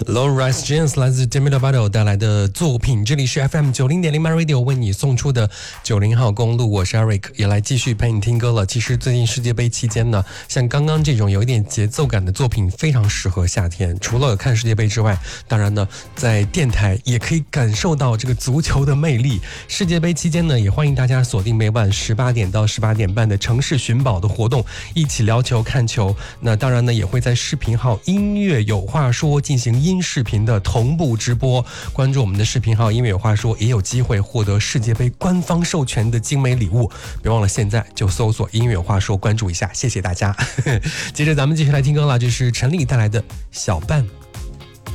Low Rise James 来自 Demi Lovato 带来的作品，这里是 FM90.0 My Radio 为你送出的90号公路，我是 Eric， 也来继续陪你听歌了。其实最近世界杯期间呢，像刚刚这种有一点节奏感的作品非常适合夏天。除了看世界杯之外，当然呢，在电台也可以感受到这个足球的魅力。世界杯期间呢，也欢迎大家锁定每晚18点到18点半的城市寻宝的活动，一起聊球看球。那当然呢，也会在视频号音乐有话说进行音视频的同步直播，关注我们的视频号音乐有话说，也有机会获得世界杯官方授权的精美礼物。别忘了现在就搜索音乐有话说，关注一下，谢谢大家。接着咱们继续来听歌了，这是陈粒带来的小半